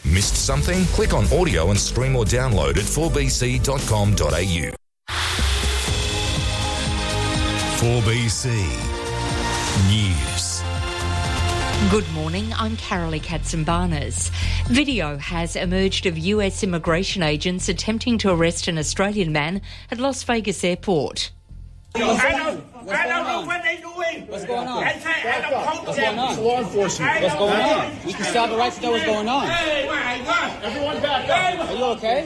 Missed something? Click on audio and stream or download at 4bc.com.au. 4BC News. Good morning, I'm Carolee Katsimbarnas. Video has emerged of US immigration agents attempting to arrest an Australian man at Las Vegas Airport. I don't know what they're doing. What's going on? I don't talk to What's them. going on? It's law enforcement. What's going on? You can stop it right to know what's going on. Everyone back up. Are you okay?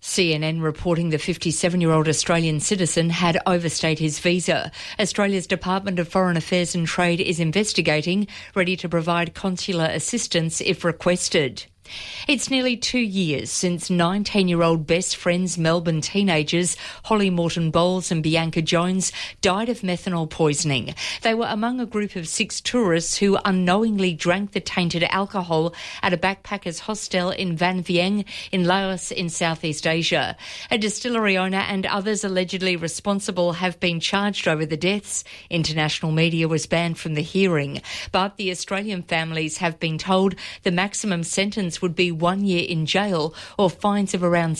CNN reporting the 57-year-old Australian citizen had overstayed his visa. Australia's Department of Foreign Affairs and Trade is investigating, ready to provide consular assistance if requested. It's nearly 2 years since 19-year-old best friends Melbourne teenagers Holly Morton Bowles and Bianca Jones died of methanol poisoning. They were among a group of 6 tourists who unknowingly drank the tainted alcohol at a backpackers hostel in Van Vieng in Laos in Southeast Asia. A distillery owner and others allegedly responsible have been charged over the deaths. International media was banned from the hearing, but the Australian families have been told the maximum sentence would be 1 year in jail or fines of around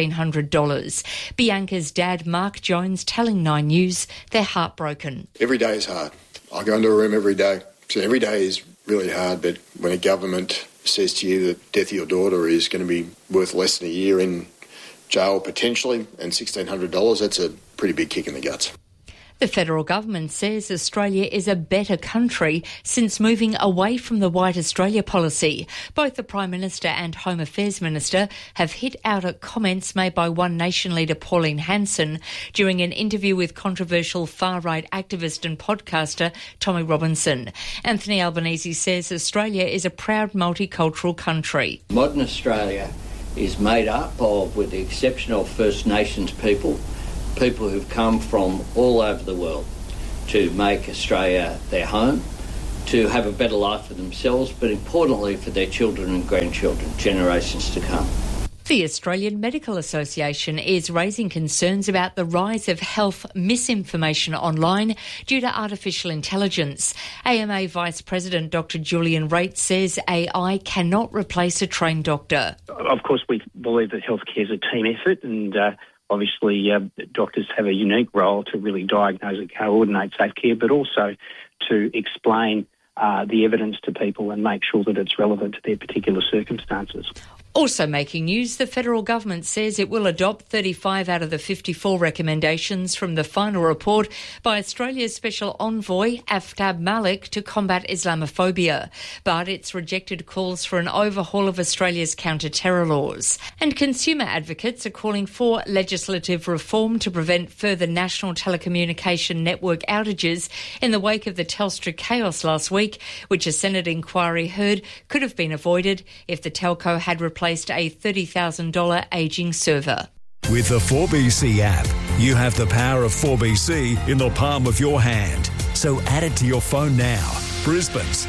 $1,600. Bianca's dad, Mark Jones, telling 9 News they're heartbroken. Every day is hard. I go into a room every day. So every day is really hard, but when a government says to you that the death of your daughter is going to be worth less than a year in jail potentially and $1,600, that's a pretty big kick in the guts. The federal government says Australia is a better country since moving away from the White Australia policy. Both the Prime Minister and Home Affairs Minister have hit out at comments made by One Nation leader Pauline Hanson during an interview with controversial far-right activist and podcaster Tommy Robinson. Anthony Albanese says Australia is a proud multicultural country. Modern Australia is made up of, with the exception of First Nations people who've come from all over the world to make Australia their home, to have a better life for themselves, but importantly for their children and grandchildren, generations to come. The Australian Medical Association is raising concerns about the rise of health misinformation online due to artificial intelligence. AMA Vice President Dr Julian Raitt says AI cannot replace a trained doctor. Of course, we believe that healthcare is a team effort, and obviously, doctors have a unique role to really diagnose and coordinate safe care, but also to explain the evidence to people and make sure that it's relevant to their particular circumstances. Also making news, the federal government says it will adopt 35 out of the 54 recommendations from the final report by Australia's Special Envoy Aftab Malik to combat Islamophobia. But it's rejected calls for an overhaul of Australia's counter-terror laws. And consumer advocates are calling for legislative reform to prevent further national telecommunication network outages in the wake of the Telstra chaos last week, which a Senate inquiry heard could have been avoided if the telco had replaced a $30,000 ageing server. With the 4BC app, you have the power of 4BC in the palm of your hand. So add it to your phone now. Brisbane's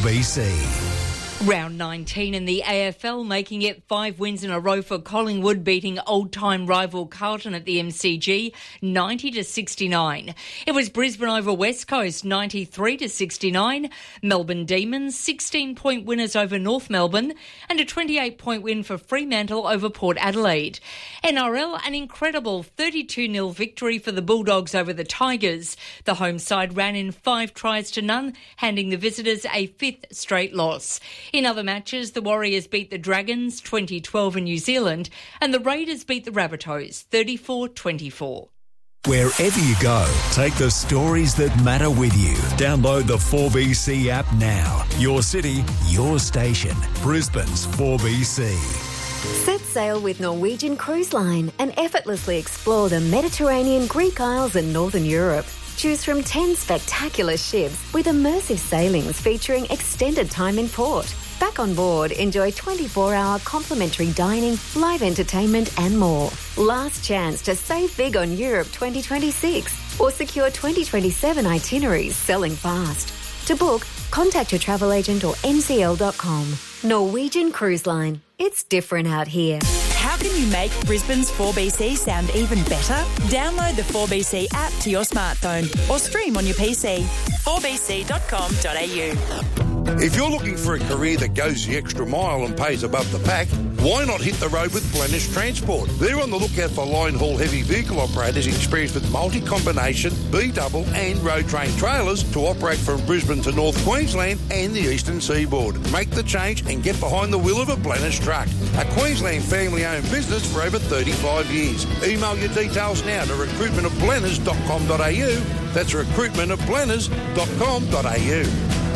4BC. Round 19 in the AFL, making it 5 wins in a row for Collingwood, beating old-time rival Carlton at the MCG 90-69. It was Brisbane over West Coast 93-69, Melbourne Demons 16-point winners over North Melbourne, and a 28-point win for Fremantle over Port Adelaide. NRL, an incredible 32-0 victory for the Bulldogs over the Tigers. The home side ran in 5 tries to none, handing the visitors a 5th straight loss. In other matches, the Warriors beat the Dragons 2012 in New Zealand, and the Raiders beat the Rabbitohs 34-24. Wherever you go, take the stories that matter with you. Download the 4BC app now. Your city, your station. Brisbane's 4BC. Set sail with Norwegian Cruise Line and effortlessly explore the Mediterranean, Greek Isles and Northern Europe. Choose from 10 spectacular ships with immersive sailings featuring extended time in port. Back on board, enjoy 24-hour complimentary dining, live entertainment and more. Last chance to save big on Europe 2026 or secure 2027 itineraries selling fast. To book, contact your travel agent or ncl.com. Norwegian Cruise Line. It's different out here. How can you make Brisbane's 4BC sound even better? Download the 4BC app to your smartphone or stream on your PC. 4bc.com.au. If you're looking for a career that goes the extra mile and pays above the pack, why not hit the road with Blennish Transport? They're on the lookout for line-haul heavy vehicle operators experienced with multi-combination, B-double and road train trailers to operate from Brisbane to North Queensland and the eastern seaboard. Make the change and get behind the wheel of a Blennish truck. A Queensland family-owned business for over 35 years. Email your details now to recruitmentofblenners.com.au. That's recruitmentofblenners.com.au.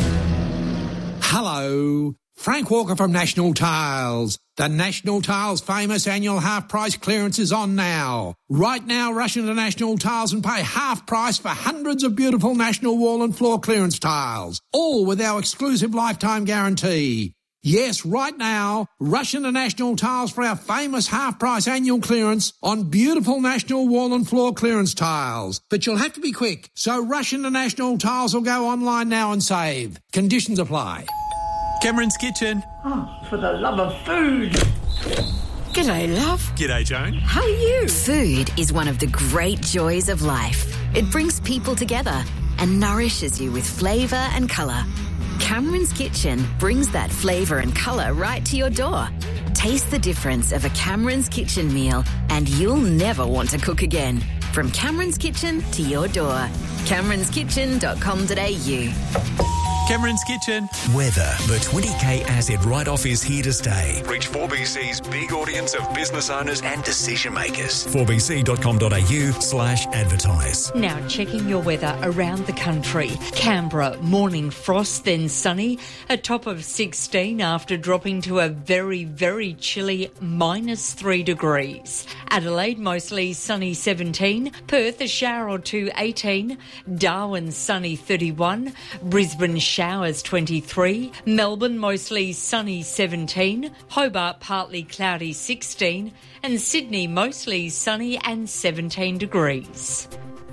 Hello, Frank Walker from National Tiles. The National Tiles famous annual half-price clearance is on now. Right now, rush into National Tiles and pay half price for hundreds of beautiful National wall and floor clearance tiles, all with our exclusive lifetime guarantee. Yes, right now, rush into National Tiles for our famous half-price annual clearance on beautiful National wall and floor clearance tiles. But you'll have to be quick, so rush into National Tiles or go online now and save. Conditions apply. Cameron's Kitchen. Oh, for the love of food. G'day, love. G'day, Joan. How are you? Food is one of the great joys of life. It brings people together and nourishes you with flavour and colour. Cameron's Kitchen brings that flavour and colour right to your door. Taste the difference of a Cameron's Kitchen meal and you'll never want to cook again. From Cameron's Kitchen to your door. CameronsKitchen.com.au. Cameron's Kitchen. Weather. The 20k asset write-off is here to stay. Reach 4BC's big audience of business owners and decision makers. 4bc.com.au/advertise. Now checking your weather around the country. Canberra, morning frost, then sunny. A top of 16 after dropping to a very, very chilly -3 degrees. Adelaide, mostly sunny 17. Perth, a shower or two 18. Darwin, sunny 31. Brisbane, showers 23. Melbourne, mostly sunny 17. Hobart, partly cloudy 16. And Sydney, mostly sunny and 17 degrees.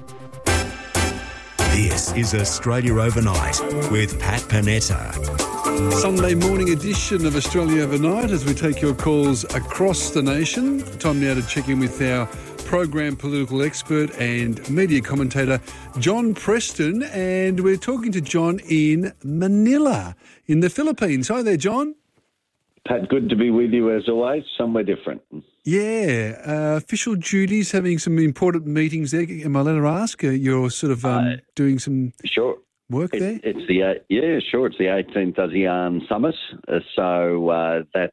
This is Australia Overnight with Pat Panetta. Sunday morning edition of Australia Overnight as we take your calls across the nation. Time now to check in with our program political expert and media commentator, John Preston. And we're talking to John in Manila in the Philippines. Hi there, John. Pat, good to be with you as always, somewhere different. Yeah, official duties, having some important meetings there. Am I allowed to ask? You're sort of doing some work there? It's the 18th ASEAN Summit. So that's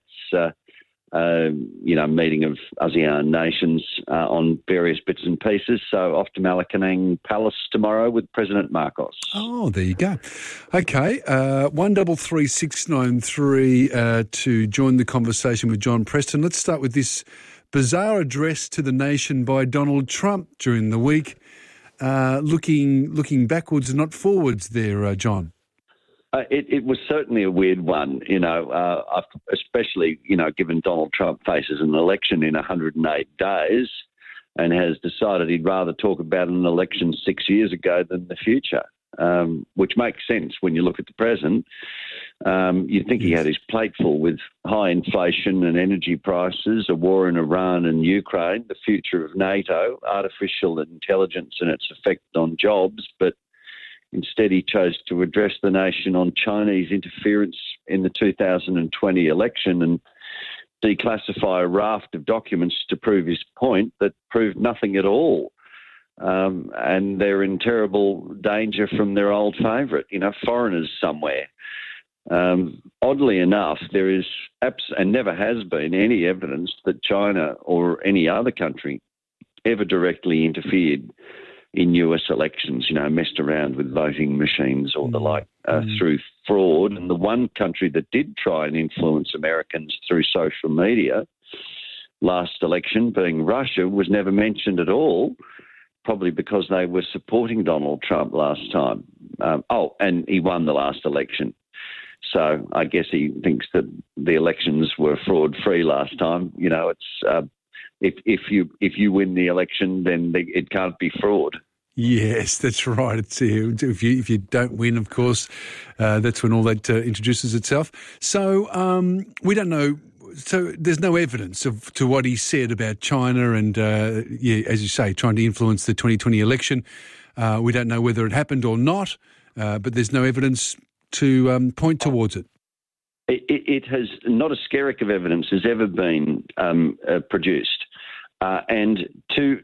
meeting of ASEAN nations on various bits and pieces. So off to Malacanang Palace tomorrow with President Marcos. Oh, there you go. Okay, 133693 to join the conversation with John Preston. Let's start with this bizarre address to the nation by Donald Trump during the week, looking backwards and not forwards there, John. It was certainly a weird one, especially, given Donald Trump faces an election in 108 days and has decided he'd rather talk about an election 6 years ago than the future, which makes sense when you look at the present. You'd think he had his plate full with high inflation and energy prices, a war in Iran and Ukraine, the future of NATO, artificial intelligence and its effect on jobs, but instead, he chose to address the nation on Chinese interference in the 2020 election and declassify a raft of documents to prove his point that proved nothing at all. And they're in terrible danger from their old favourite, foreigners somewhere. Oddly enough, there is and never has been any evidence that China or any other country ever directly interfered in US elections, messed around with voting machines or the like through fraud. And the one country that did try and influence Americans through social media last election, being Russia, was never mentioned at all, probably because they were supporting Donald Trump last time. And he won the last election. So I guess he thinks that the elections were fraud-free last time. If you win the election, then it can't be fraud. Yes, that's right. It's, if you don't win, of course, that's when all that introduces itself. So we don't know. So there's no evidence to what he said about China and, as you say, trying to influence the 2020 election. We don't know whether it happened or not, but there's no evidence to point towards it? It has not a skerrick of evidence has ever been produced, and to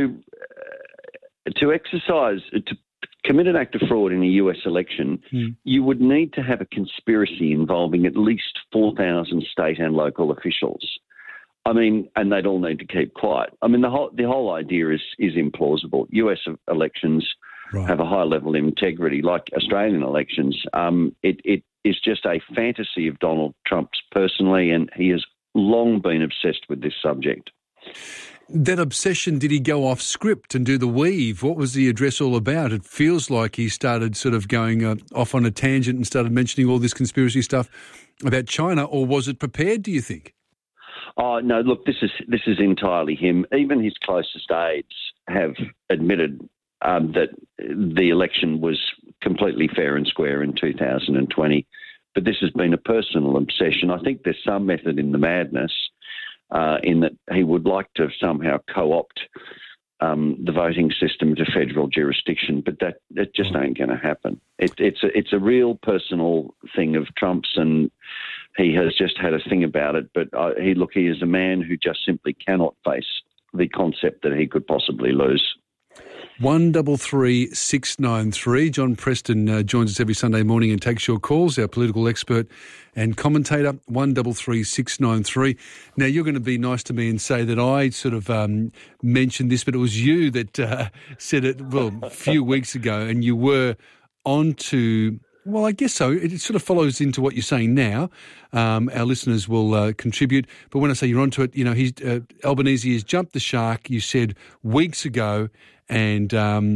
commit an act of fraud in a US election, you would need to have a conspiracy involving at least 4,000 state and local officials. I mean, and they'd all need to keep quiet. I mean, the whole idea is implausible. US elections have a high level of integrity, like Australian elections. It is just a fantasy of Donald Trump's personally, and he has long been obsessed with this subject. That obsession, did he go off script and do the weave? What was the address all about? It feels like he started sort of going off on a tangent and started mentioning all this conspiracy stuff about China, or was it prepared, do you think? Oh, no, look, this is entirely him. Even his closest aides have admitted that the election was completely fair and square in 2020. But this has been a personal obsession. I think there's some method in the madness in that he would like to somehow co-opt the voting system to federal jurisdiction, but that just ain't going to happen. It's a real personal thing of Trump's, and he has just had a thing about it. But he is a man who just simply cannot face the concept that he could possibly lose. 133 693. John Preston joins us every Sunday morning and takes your calls, our political expert and commentator. 133 693. Now, you're going to be nice to me and say that I sort of mentioned this, but it was you that said it, a few weeks ago, and you were on to... Well, I guess so. It sort of follows into what you're saying now. Our listeners will contribute. But when I say you're onto it, Albanese has jumped the shark, you said, weeks ago, and,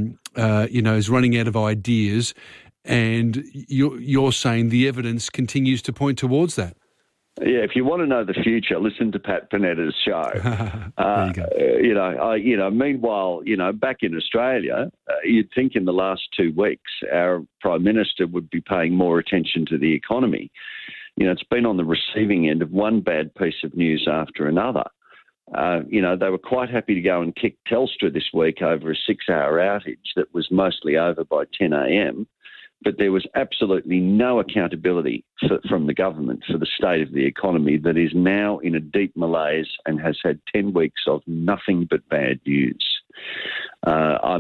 is running out of ideas. And you're saying the evidence continues to point towards that. Yeah, if you want to know the future, listen to Pat Panetta's show. There you go. Meanwhile, back in Australia, you'd think in the last 2 weeks our Prime Minister would be paying more attention to the economy. It's been on the receiving end of one bad piece of news after another. They were quite happy to go and kick Telstra this week over a 6-hour outage that was mostly over by 10 a.m., but there was absolutely no accountability from the government for the state of the economy that is now in a deep malaise and has had 10 weeks of nothing but bad news. Where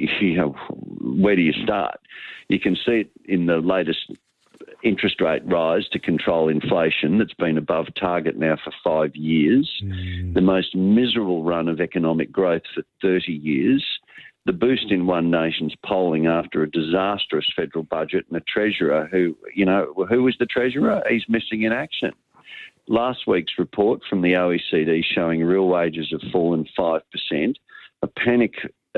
do you start? You can see it in the latest interest rate rise to control inflation that's been above target now for 5 years, the most miserable run of economic growth for 30 years, the boost in One Nation's polling after a disastrous federal budget, and a treasurer who is the treasurer? He's missing in action. Last week's report from the OECD showing real wages have fallen 5%, a panic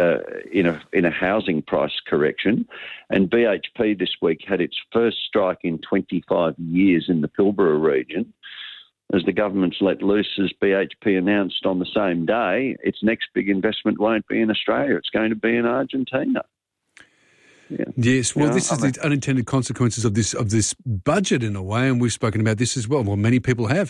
in a housing price correction, and BHP this week had its first strike in 25 years in the Pilbara region. As the government's let loose, as BHP announced on the same day, its next big investment won't be in Australia, it's going to be in Argentina. Yeah. Yes, well, this is the unintended consequences of this budget in a way, and we've spoken about this as well. Well, many people have.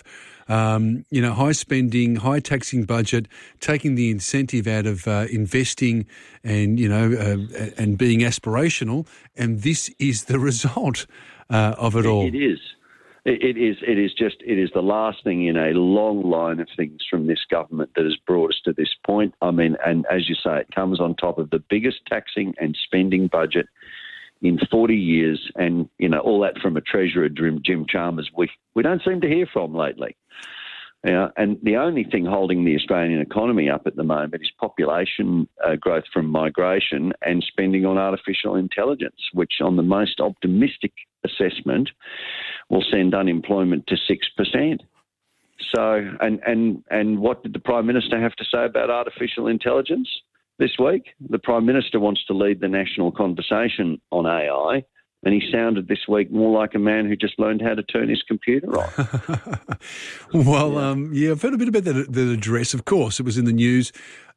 High spending, high taxing budget, taking the incentive out of investing and being aspirational, and this is the result of it all. It is. It is the last thing in a long line of things from this government that has brought us to this point. I mean, and as you say, it comes on top of the biggest taxing and spending budget in 40 years, and all that from a treasurer, Jim Chalmers, we don't seem to hear from lately. And the only thing holding the Australian economy up at the moment is population growth from migration and spending on artificial intelligence, which on the most optimistic assessment will send unemployment to 6%. So, and what did the Prime Minister have to say about artificial intelligence this week? The Prime Minister wants to lead the national conversation on AI, and he sounded this week more like a man who just learned how to turn his computer on. Well, I've heard a bit about that address. Of course, it was in the news.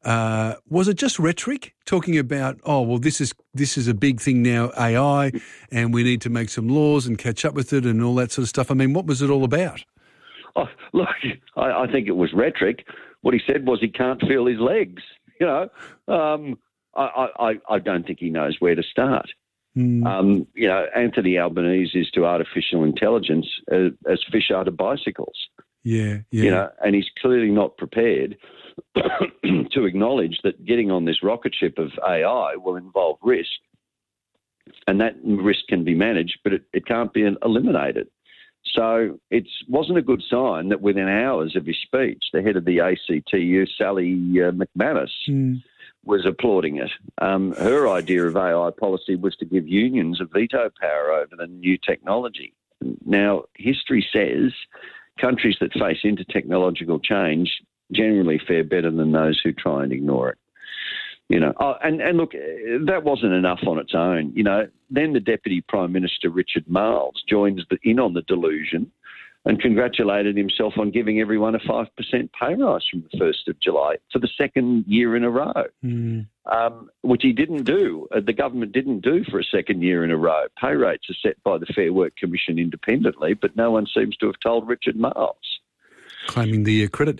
Was it just rhetoric, talking about, this is a big thing now, AI, and we need to make some laws and catch up with it and all that sort of stuff? I mean, what was it all about? Oh, look, I think it was rhetoric. What he said was he can't feel his legs. I don't think he knows where to start. Anthony Albanese is to artificial intelligence as fish are to bicycles. Yeah. And he's clearly not prepared to acknowledge that getting on this rocket ship of AI will involve risk, and that risk can be managed, but it can't be eliminated. So it wasn't a good sign that within hours of his speech, the head of the ACTU, Sally McManus, was applauding it. Her idea of AI policy was to give unions a veto power over the new technology. Now, history says countries that face into technological change generally fare better than those who try and ignore it. And look, that wasn't enough on its own. Then the Deputy Prime Minister, Richard Marles, joins in on the delusion and congratulated himself on giving everyone a 5% pay rise from the 1st of July for the second year in a row, which he didn't do. The government didn't do for a second year in a row. Pay rates are set by the Fair Work Commission independently, but no one seems to have told Richard Marles. Claiming the credit.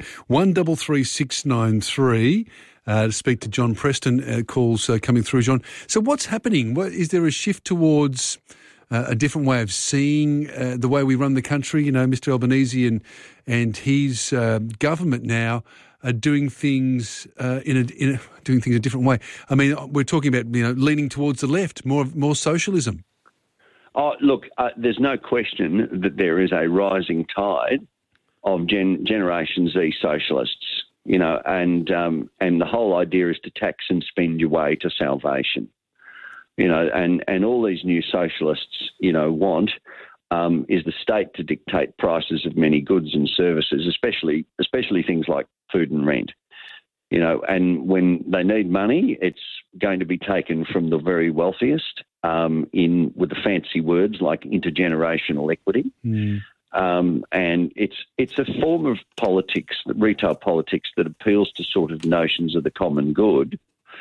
133693 to speak to John Preston. Calls coming through, John. So what's happening? Is there a shift towards a different way of seeing the way we run the country? Mr. Albanese and his government now are doing things doing things a different way. I mean, we're talking about leaning towards the left, more socialism. Oh, look, there's no question that there is a rising tide of Generation Z socialists, and the whole idea is to tax and spend your way to salvation, and all these new socialists, want is the state to dictate prices of many goods and services, especially things like food and rent, and when they need money, it's going to be taken from the very wealthiest, with the fancy words like intergenerational equity. And it's a form of politics, retail politics, that appeals to sort of notions of the common good.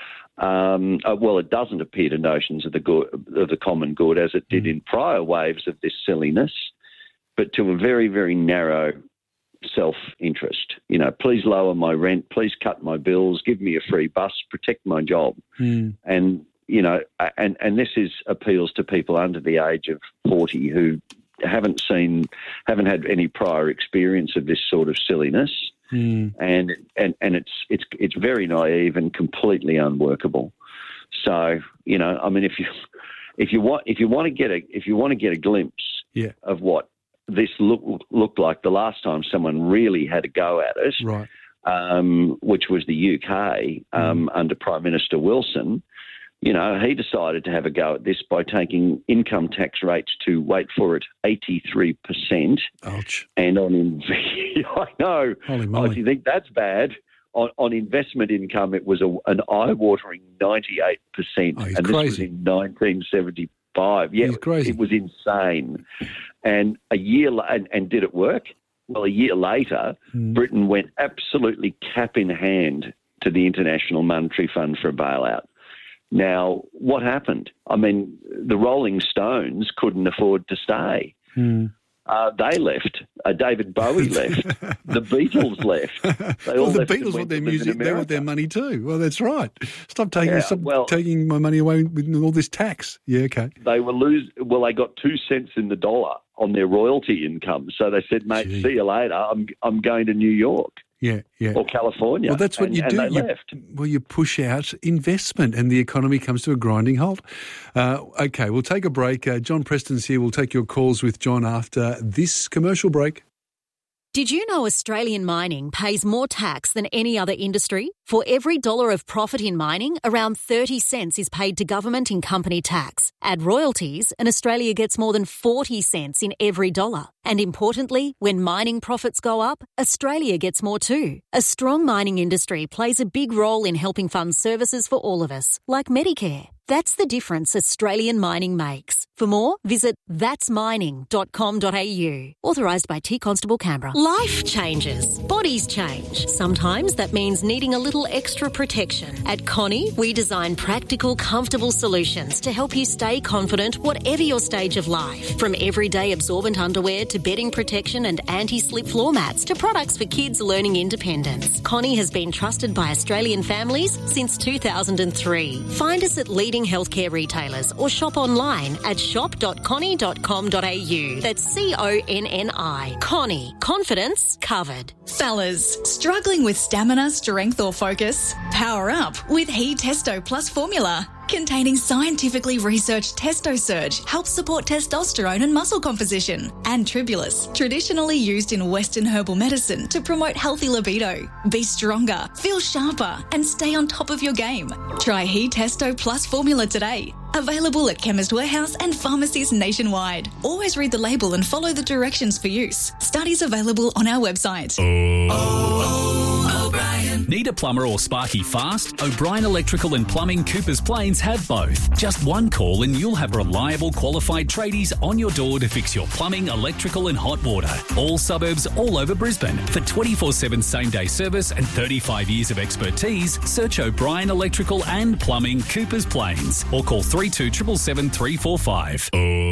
It doesn't appear to notions of the common good as it did in prior waves of this silliness, but to a very, very narrow self-interest. Please lower my rent, please cut my bills, give me a free bus, protect my job, and this appeals to people under the age of 40 who haven't had any prior experience of this sort of silliness, and it's very naive and completely unworkable. So if you want to get a glimpse of what this looked like the last time someone really had a go at it, right, which was the UK under Prime Minister Wilson. He decided to have a go at this by taking income tax rates to, wait for it, 83%. Ouch. And I know. Holy moly. Do you think that's bad? On investment income, it was an eye-watering 98%. And crazy. This was in 1975. Yeah, he's crazy. It was insane. And and did it work? Well, a year later, Britain went absolutely cap in hand to the International Monetary Fund for a bailout. Now, what happened? I mean, the Rolling Stones couldn't afford to stay. They left. David Bowie left. The Beatles left. The Beatles want their music. They want their money too. Well, that's right. Stop taking my money away with all this tax. Yeah, okay. They got 2 cents in the dollar on their royalty income. So they said, mate, see you later. I'm going to New York. Yeah. Or California. Well, that's what you do. And they left. You push out investment and the economy comes to a grinding halt. Okay, we'll take a break. John Preston's here. We'll take your calls with John after this commercial break. Did you know Australian mining pays more tax than any other industry? For every dollar of profit in mining, around 30 cents is paid to government in company tax. Add royalties, and Australia gets more than 40 cents in every dollar. And importantly, when mining profits go up, Australia gets more too. A strong mining industry plays a big role in helping fund services for all of us, like Medicare. That's the difference Australian mining makes. For more, visit thatsmining.com.au. Authorised by T Constable Canberra. Life changes. Bodies change. Sometimes that means needing a little extra protection. At Connie, we design practical, comfortable solutions to help you stay confident whatever your stage of life. From everyday absorbent underwear to bedding protection and anti-slip floor mats to products for kids learning independence. Connie has been trusted by Australian families since 2003. Find us at leading leading healthcare retailers or shop online at shop.connie.com.au. That's CONNI. Connie. Confidence covered. Fellas, struggling with stamina, strength or focus? Power up with He Testo Plus formula. Containing scientifically researched Testo Surge helps support testosterone and muscle composition. And Tribulus, traditionally used in Western herbal medicine to promote healthy libido. Be stronger, feel sharper, and stay on top of your game. Try He Testo Plus formula today. Available at Chemist Warehouse and pharmacies nationwide. Always read the label and follow the directions for use. Studies available on our website. O'Brien. Need a plumber or sparky fast? O'Brien Electrical and Plumbing Coopers Plains have both. Just one call and you'll have reliable, qualified tradies on your door to fix your plumbing, electrical and hot water. All suburbs, all over Brisbane. For 24/7 same-day service and 35 years of expertise, search O'Brien Electrical and Plumbing Coopers Plains or call 3277 345.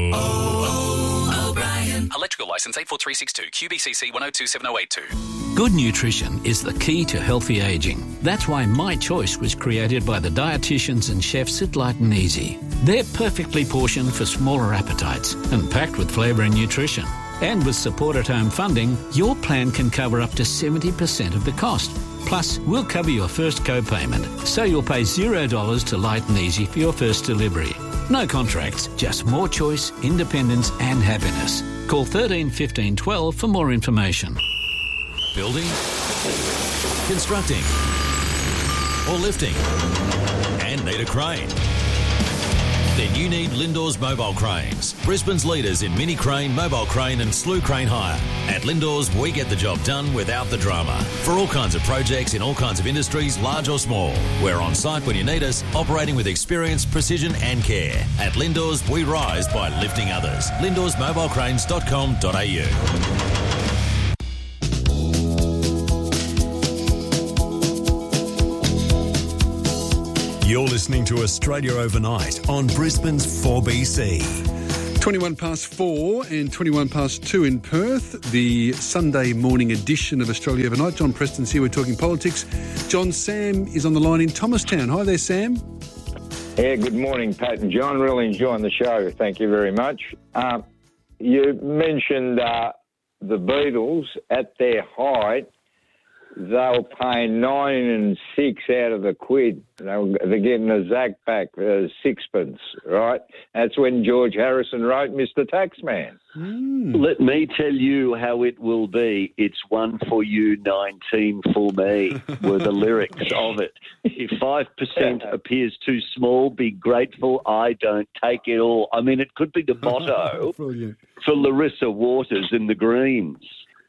O'Brien. Electrical licence 84362 QBCC 102782. Good nutrition is the key to healthy ageing. That's why My Choice was created by the dietitians and chefs at Light and Easy. They're perfectly portioned for smaller appetites and packed with flavour and nutrition. And with support at home funding, your plan can cover up to 70% of the cost. Plus, we'll cover your first co-payment, so you'll pay $0 to Light and Easy for your first delivery. No contracts, just more choice, independence and happiness. Call 13 15 12 for more information. Building, constructing, or lifting, and need a crane? Then you need Lindor's Mobile Cranes, Brisbane's leaders in mini crane, mobile crane and slew crane hire. At Lindor's, we get the job done without the drama. For all kinds of projects in all kinds of industries, large or small. We're on site when you need us, operating with experience, precision and care. At Lindor's, we rise by lifting others. lindorsmobilecranes.com.au. You're listening to Australia Overnight on Brisbane's 4BC. 21 past 4 and 21 past 2 in Perth, the Sunday morning edition of Australia Overnight. John Preston's here, we're talking politics. John, Sam is on the line in Thomastown. Hi there, Sam. Yeah, good morning, Pat and John. Really enjoying the show. Thank you very much. You mentioned the Beatles at their height. They were paying 9 and 6 out of the quid. They're getting a Zac back, sixpence, right? That's when George Harrison wrote Mr. Taxman. Let me tell you how it will be. It's 1 for you, 19 for me, were the lyrics of it. If 5% appears too small, be grateful I don't take it all. I mean, it could be the motto for Larissa Waters in the Greens.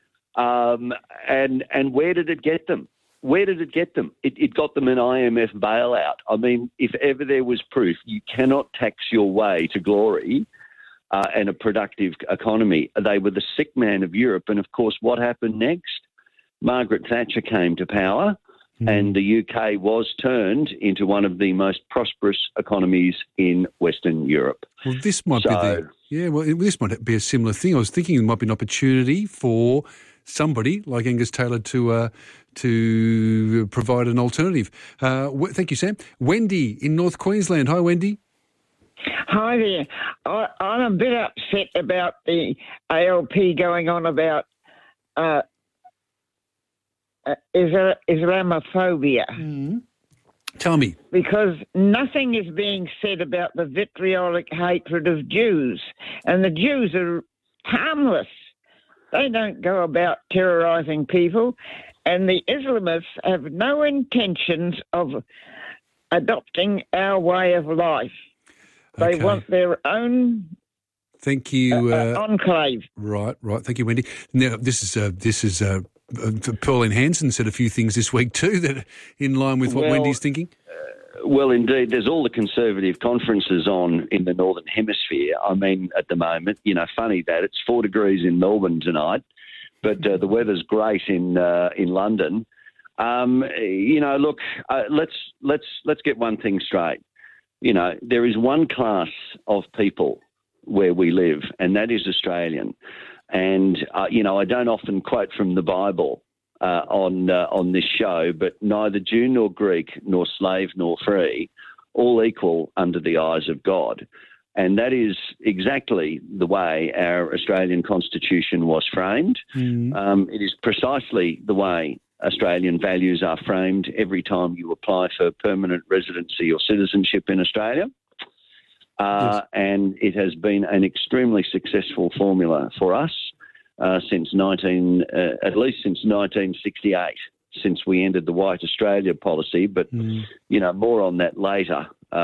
And where did it get them? Where did it get them? It got them an IMF bailout. I mean, if ever there was proof, you cannot tax your way to glory and a productive economy. They were the sick man of Europe. And, of course, what happened next? Margaret Thatcher came to power and the UK was turned into one of the most prosperous economies in Western Europe. Well, this might this might be a similar thing. I was thinking it might be an opportunity for somebody like Angus Taylor to provide an alternative. Thank you, Sam. Wendy in North Queensland. Hi, Wendy. Hi there. I'm a bit upset about the ALP going on about Islamophobia. Tell me. Because nothing is being said about the vitriolic hatred of Jews. And the Jews are harmless. They don't go about terrorising people. And the Islamists have no intentions of adopting our way of life. They want their own Thank you, enclave. Right. Thank you, Wendy. Now, this is Pauline Hanson said a few things this week too that are in line with what Wendy's thinking. Well, indeed, there's all the Conservative conferences on in the Northern Hemisphere. I mean, at the moment, funny that it's 4 degrees in Melbourne tonight, but the weather's great in London. Look, let's get one thing straight. There is one class of people where we live, and that is Australian. And I don't often quote from the Bible on this show, but neither Jew nor Greek nor slave nor free, all equal under the eyes of God. And that is exactly the way our Australian Constitution was framed. It is precisely the way Australian values are framed every time you apply for permanent residency or citizenship in Australia. And it has been an extremely successful formula for us at least since 1968, since we ended the White Australia policy. But, more on that later.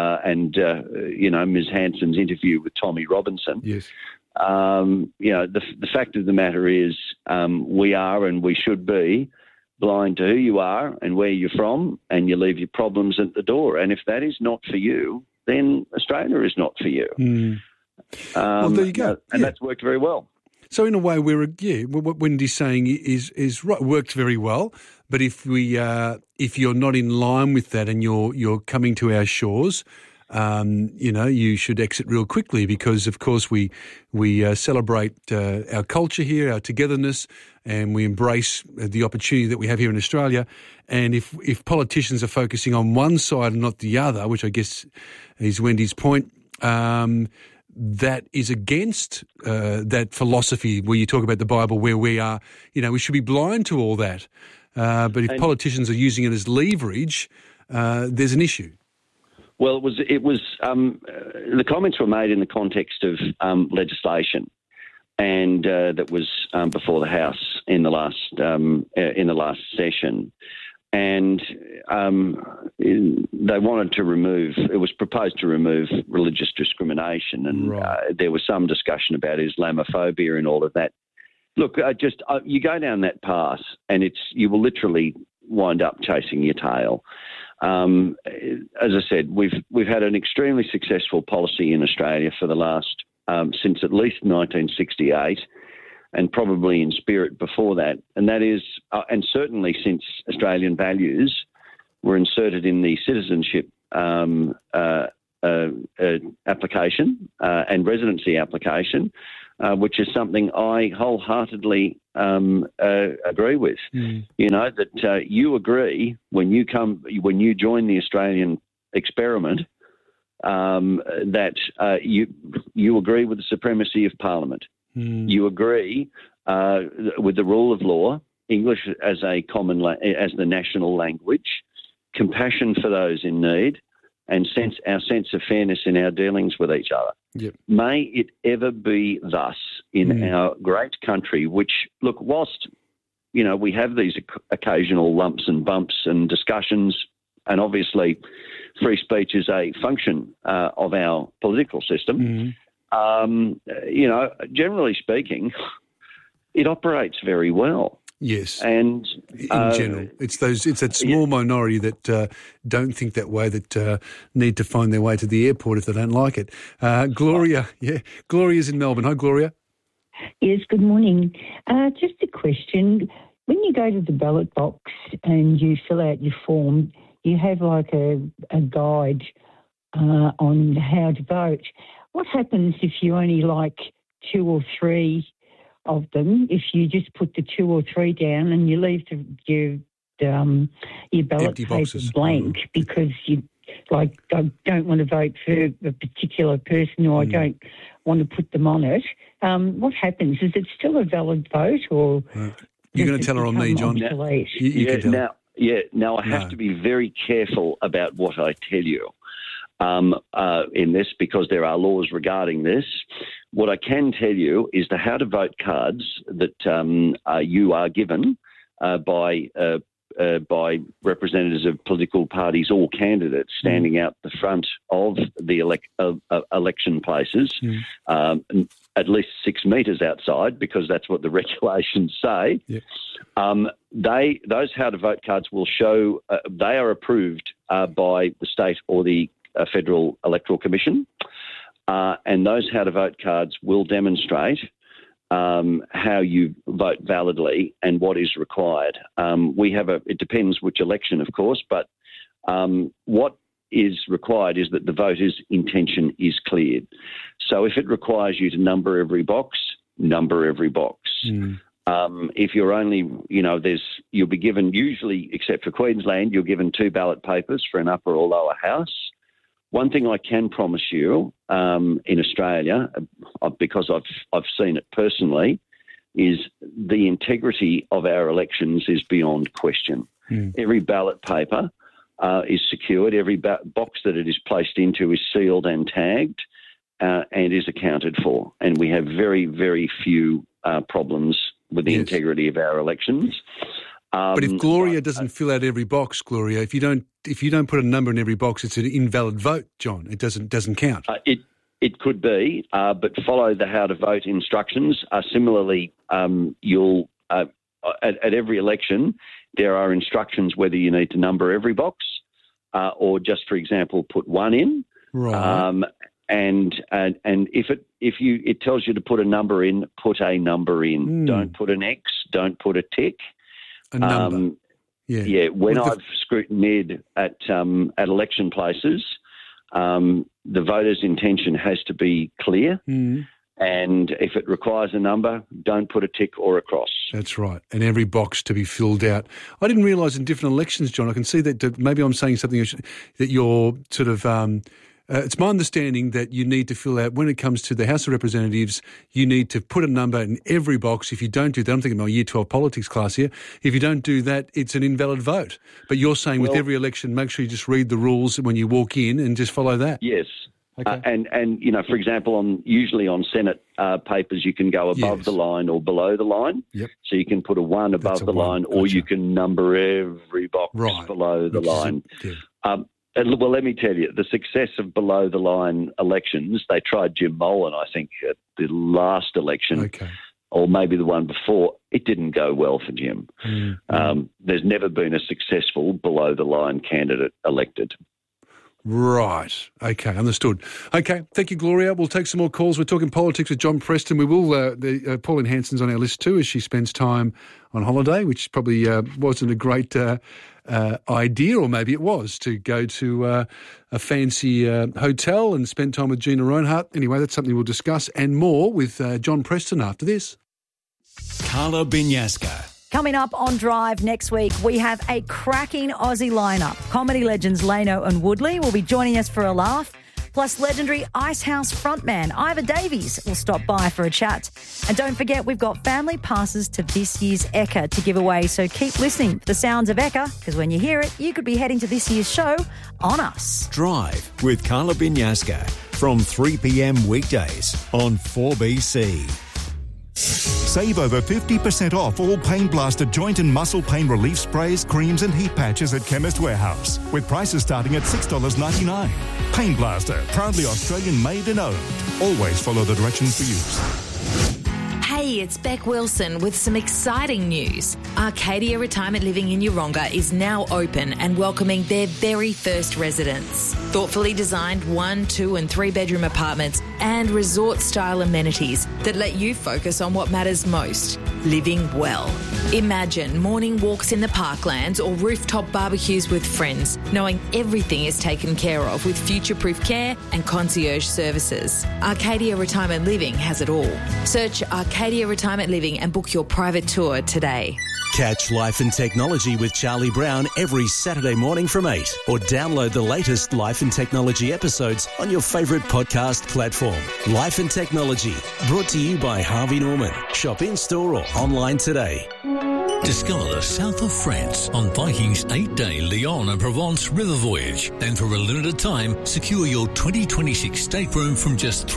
Ms. Hanson's interview with Tommy Robinson. Yes. The fact of the matter is we are and we should be blind to who you are and where you're from, and you leave your problems at the door. And if that is not for you, then Australia is not for you. Well, there you go. And that's worked very well. So in a way, what Wendy's saying is right, worked very well. But if you're not in line with that and you're coming to our shores, you should exit real quickly, because of course we celebrate our culture here, our togetherness, and we embrace the opportunity that we have here in Australia. And if politicians are focusing on one side and not the other, which I guess is Wendy's point, that is against that philosophy where you talk about the Bible, where we are, we should be blind to all that. But if politicians are using it as leverage, there's an issue. Well, it was the comments were made in the context of legislation, and that was before the House in the last session, and they wanted to remove. It was proposed to remove religious discrimination, and there was some discussion about Islamophobia and all of that. Look, you go down that path, and you will literally wind up chasing your tail. As I said, we've had an extremely successful policy in Australia for the last since at least 1968, and probably in spirit before that, and that is, and certainly since Australian values were inserted in the citizenship application and residency application, which is something I wholeheartly agree with. That you agree when you join the Australian experiment, that you agree with the supremacy of Parliament. You agree with the rule of law, English as a as the national language, compassion for those in need, and our sense of fairness in our dealings with each other. Yep. May it ever be thus in our great country, which, look, whilst, we have these occasional lumps and bumps and discussions, and obviously free speech is a function of our political system, generally speaking, it operates very well. Yes, and in general, it's that small minority that don't think that way, that need to find their way to the airport if they don't like it. Gloria, Gloria's in Melbourne. Hi, Gloria. Yes, good morning. Just a question: when you go to the ballot box and you fill out your form, you have like a guide on how to vote. What happens if you only like 2 or 3 of them? If you just put the 2 or 3 down and you leave your ballot paper blank because you I don't want to vote for a particular person, or I don't want to put them on it. What happens? Is it still a valid vote, or you're going to tell her on me, John? You can tell. Now I have to be very careful about what I tell you in this, because there are laws regarding this. What I can tell you is the how to vote cards that you are given by representatives of political parties or candidates standing out the front of the election places, at least 6 metres outside, because that's what the regulations say. Yep. Those how to vote cards will show they are approved by the state or the Federal Electoral Commission, and those how to vote cards will demonstrate how you vote validly and what is required. It depends which election, of course, but what is required is that the voter's intention is cleared. So if it requires you to number every box, number every box. If you're only, you'll be given, usually, except for Queensland, you're given 2 ballot papers for an upper or lower house. One thing I can promise you in Australia, because I've seen it personally, is the integrity of our elections is beyond question. Every ballot paper is secured. Every box that it is placed into is sealed and tagged and is accounted for. And we have very, very few problems with the integrity of our elections. But if Gloria doesn't fill out every box, Gloria, if you don't put a number in every box, it's an invalid vote, John. It doesn't count. It could be, but follow the how to vote instructions. Similarly, you'll at every election there are instructions whether you need to number every box or just, for example, put one in. Right. And if it tells you to put a number in, put a number in. Don't put an X. Don't put a tick. A number. When I've scrutineered at election places, the voter's intention has to be clear. And if it requires a number, don't put a tick or a cross. That's right. And every box to be filled out. I didn't realise in different elections, John, I can see that maybe I'm saying something that you're sort of it's my understanding that you need to fill out, when it comes to the House of Representatives, you need to put a number in every box. If you don't do that, I'm thinking my Year 12 politics class here, if you don't do that, it's an invalid vote. But you're saying with every election, make sure you just read the rules when you walk in and just follow that. Yes. Okay. And you know, for example, usually on Senate papers, you can go above the line or below the line. Yep. So you can put a 1 above the line, or you can number every box below the line. Well, let me tell you, the success of below-the-line elections, they tried Jim Molan, I think, at the last election, or maybe the one before. It didn't go well for Jim. There's never been a successful below-the-line candidate elected. Right. Okay, understood. Okay, thank you, Gloria. We'll take some more calls. We're talking politics with John Preston. We will, Pauline Hanson's on our list too, as she spends time on holiday, which probably wasn't a great idea, or maybe it was, to go to a fancy hotel and spend time with Gina Ronhart. Anyway, that's something we'll discuss and more with John Preston after this. Carla Binyasca. Coming up on Drive next week, we have a cracking Aussie lineup. Comedy legends Leno and Woodley will be joining us for a laugh. Plus, legendary Icehouse frontman Ivor Davies will stop by for a chat. And don't forget, we've got family passes to this year's Ekka to give away. So keep listening for the sounds of Ekka, because when you hear it, you could be heading to this year's show on us. Drive with Carla Binyasca from 3 p.m. weekdays on 4BC. Save over 50% off all Pain Blaster joint and muscle pain relief sprays, creams and heat patches at Chemist Warehouse, with prices starting at $6.99. Pain Blaster, proudly Australian made and owned. Always follow the directions for use. Hey, it's Beck Wilson with some exciting news. Arcadia Retirement Living in Yeronga is now open and welcoming their very first residents. Thoughtfully designed 1, 2 and 3 bedroom apartments and resort-style amenities that let you focus on what matters most, living well. Imagine morning walks in the parklands or rooftop barbecues with friends, knowing everything is taken care of with future-proof care and concierge services. Arcadia Retirement Living has it all. Search Arcadia Retirement Living and book your private tour today. Catch Life and Technology with Charlie Brown every Saturday morning from 8, or download the latest Life and Technology episodes on your favourite podcast platform. Life and Technology, brought to you by Harvey Norman. Shop in-store or online today. Discover the south of France on Viking's 8-day Lyon and Provence river voyage. And for a limited time, secure your 2026 stateroom from just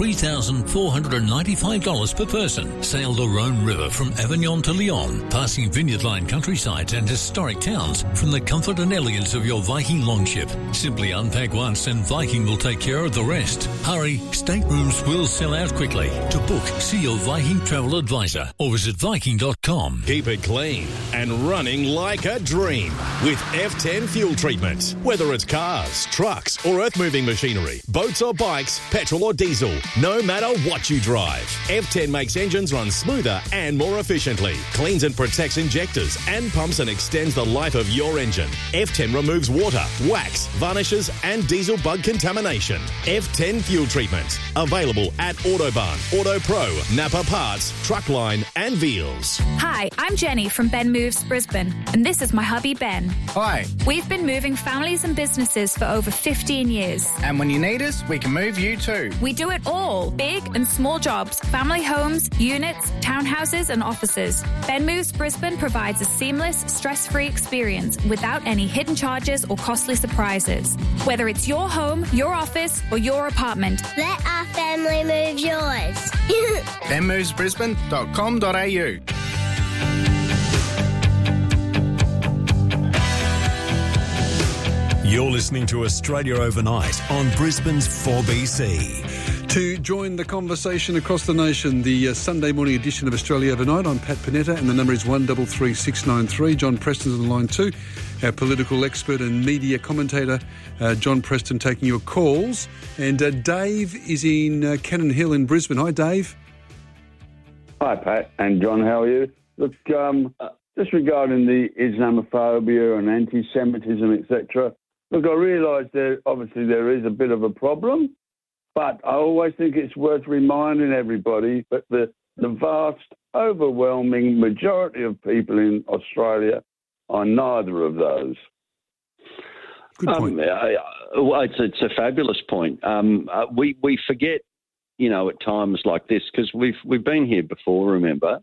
$3,495 per person. Sail the Rhone River from Avignon to Lyon, passing vineyard line countrysides and historic towns from the comfort and elegance of your Viking longship. Simply unpack once and Viking will take care of the rest. Hurry, staterooms will sell out quickly. To book, see your Viking travel advisor or visit Viking.com. Keep it clean and running like a dream with F10 fuel treatment. Whether it's cars, trucks or earth-moving machinery, boats or bikes, petrol or diesel, no matter what you drive, F10 makes engines run smoother and more efficiently, cleans and protects injectors and pumps and extends the life of your engine. F10 removes water, wax, varnishes and diesel bug contamination. F10 fuel treatment. Available at Autobahn, Auto Pro, Napa Parts, Truckline and Veals. Hi, I'm Jenny from Ben Ben Moves Brisbane, and this is my hubby Ben. Hi. We've been moving families and businesses for over 15 years. And when you need us, we can move you too. We do it all, big and small jobs, family homes, units, townhouses and offices. Ben Moves Brisbane provides a seamless, stress-free experience without any hidden charges or costly surprises. Whether it's your home, your office or your apartment. Let our family move yours. benmovesbrisbane.com.au. You're listening to Australia Overnight on Brisbane's 4BC. To join the conversation across the nation, the Sunday morning edition of Australia Overnight, I'm Pat Panetta, and the number is 133693. John Preston's on the line too, our political expert and media commentator, John Preston, taking your calls. And Dave is in Cannon Hill in Brisbane. Hi, Dave. Hi, Pat and John. How are you? Look, just regarding the Islamophobia and anti-Semitism, etc. Look, I realise there is a bit of a problem, but I always think it's worth reminding everybody that the vast, overwhelming majority of people in Australia are neither of those. Good point. It's a fabulous point. We forget, at times like this, because we've been here before, remember.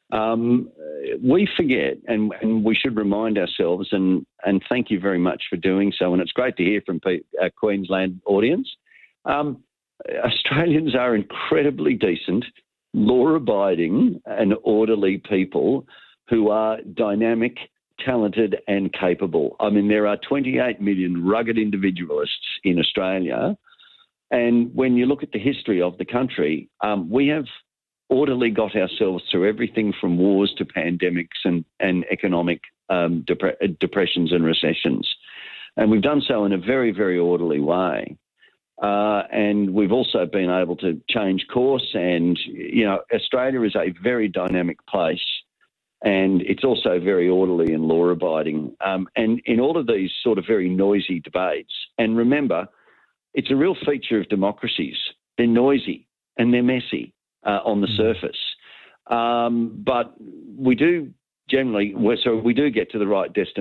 We forget, and we should remind ourselves, and thank you very much for doing so, and it's great to hear from our Queensland audience. Australians are incredibly decent, law-abiding and orderly people who are dynamic, talented and capable. I mean, there are 28 million rugged individualists in Australia, and when you look at the history of the country, we have orderly got ourselves through everything from wars to pandemics and economic depressions and recessions. And we've done so in a very, very orderly way. And we've also been able to change course. And, Australia is a very dynamic place, and it's also very orderly and law-abiding. And in all of these sort of very noisy debates, and remember, it's a real feature of democracies. They're noisy and they're messy on the surface. But we do get to the right destination